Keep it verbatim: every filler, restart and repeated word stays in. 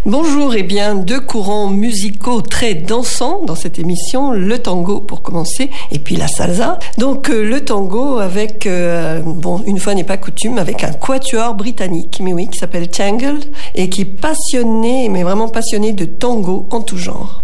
Bonjour, et bien deux courants musicaux très dansants dans cette émission, le tango pour commencer et puis la salsa. Donc euh, le tango avec, euh, bon une fois n'est pas coutume, avec un quatuor britannique, mais oui, qui s'appelle Tangled et qui est passionné, mais vraiment passionné de tango en tout genre.